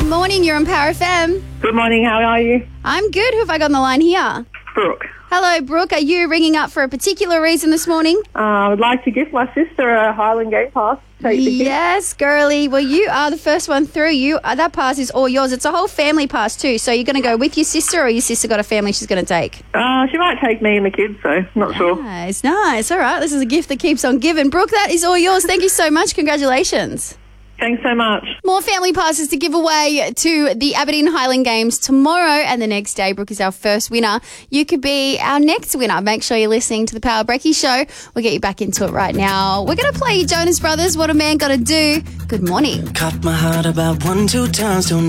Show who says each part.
Speaker 1: morning. You're on Power FM.
Speaker 2: Good morning, how are you?
Speaker 1: I'm good. Who have I got on the line here?
Speaker 2: Brooke.
Speaker 1: Hello, Brooke. Are you ringing up for a particular reason this morning?
Speaker 2: I would like to gift my sister a Highland Game Pass.
Speaker 1: Yes, girly. Well, you are the first one through. That pass is all yours. It's a whole family pass too. So you're going to go with your sister, or your sister got a family she's going to take?
Speaker 2: She might take me and the kids, so not sure.
Speaker 1: Nice. All right. This is a gift that keeps on giving. Brooke, that is all yours. Thank you so much. Congratulations.
Speaker 2: Thanks so much.
Speaker 1: More family passes to give away to the Aberdeen Highland Games tomorrow, and the next day, Brooke is our first winner. You could be our next winner. Make sure you're listening to the Power Brekkie Show. We'll get you back into it right now. We're going to play Jonas Brothers, What a Man Gotta Do. Good morning.
Speaker 3: Cut my heart about 1-2 times, don't